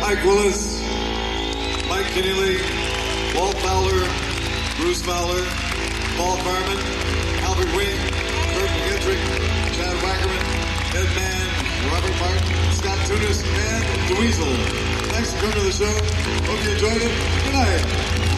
Mike Willis, Mike Keneally, Walt Fowler, Bruce Fowler, Paul Carmen, Albert Wing, Kurt McGettrick, Chad Wackerman, Ed Mann, Robert Martin, Scott Tunis, and DeWeasel. Thanks for coming to the show. Hope you enjoyed it. Good night.